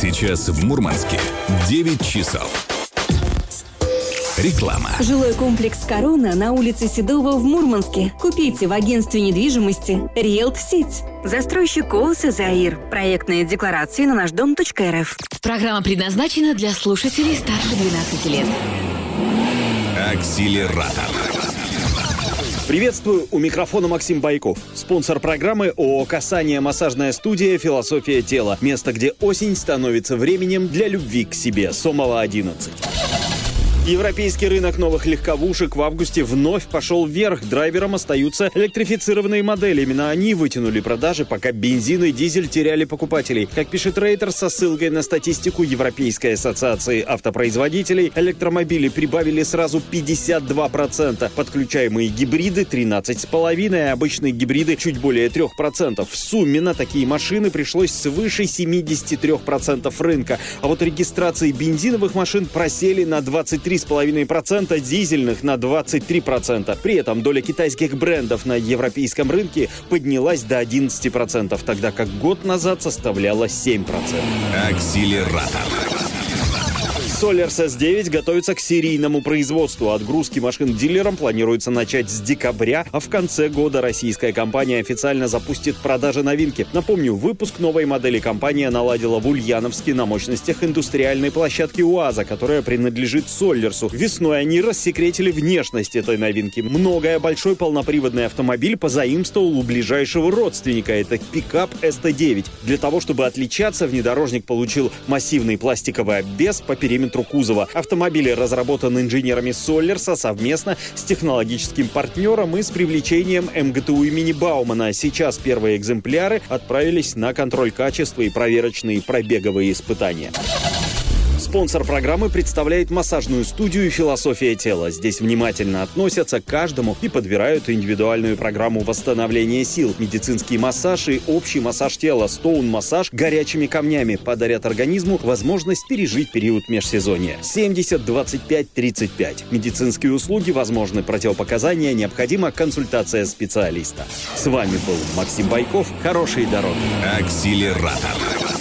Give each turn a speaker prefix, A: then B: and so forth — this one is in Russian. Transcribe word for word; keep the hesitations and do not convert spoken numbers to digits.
A: Сейчас в Мурманске девять часов. Реклама.
B: Жилой комплекс «Корона» на улице Седова в Мурманске. Купите в агентстве недвижимости «Риэлт-Сеть». Застройщик ООО «Заир». Проектные декларации на наш дом точка эр эф.
C: Программа предназначена для слушателей старше двенадцати лет.
A: Акселератор.
D: Приветствую, у микрофона Максим Байков. Спонсор программы ООО «Касание», массажная студия «Философия тела». Место, где осень становится временем для любви к себе. Сомова, одиннадцать. Европейский рынок новых легковушек в августе вновь пошел вверх. Драйвером остаются электрифицированные модели. Именно они вытянули продажи, пока бензин и дизель теряли покупателей. Как пишет Рейтер со ссылкой на статистику Европейской ассоциации автопроизводителей, электромобили прибавили сразу пятьдесят два процента. Подключаемые гибриды тринадцать целых пять десятых, а обычные гибриды чуть более три процента. В сумме на такие машины пришлось свыше семьдесят три процента рынка. А вот регистрации бензиновых машин просели на двадцать три целых пять десятых процента, дизельных на двадцать три процента. При этом доля китайских брендов на европейском рынке поднялась до одиннадцать процентов, тогда как год назад составляла семь процентов.
A: Акселератор.
D: Solers эс девять готовится к серийному производству. Отгрузки машин дилерам планируется начать с декабря, а в конце года российская компания официально запустит продажи новинки. Напомню, выпуск новой модели компания наладила в Ульяновске на мощностях индустриальной площадки УАЗа, которая принадлежит Solers. Весной они рассекретили внешность этой новинки. Многое большой полноприводный автомобиль позаимствовал у ближайшего родственника. Это пикап эс тэ девять. Для того, чтобы отличаться, внедорожник получил массивный пластиковый обвес по периметру кузова. Автомобили разработаны инженерами Solers совместно с технологическим партнером и с привлечением эм гэ тэ у имени Баумана. Сейчас первые экземпляры отправились на контроль качества и проверочные пробеговые испытания. Спонсор программы представляет массажную студию «Философия тела». Здесь внимательно относятся к каждому и подбирают индивидуальную программу восстановления сил. Медицинский массаж и общий массаж тела, стоун-массаж горячими камнями подарят организму возможность пережить период межсезонья. семьдесят двадцать пять тридцать пять. Медицинские услуги возможны, противопоказания, необходима консультация специалиста. С вами был Максим Байков. Хорошей дороги.
A: Акселератор.